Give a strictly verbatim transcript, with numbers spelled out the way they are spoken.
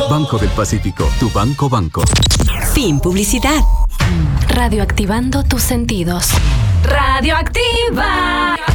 Banco del Pacífico, tu banco banco. Sin publicidad. Radioactivando tus sentidos. Radioactiva.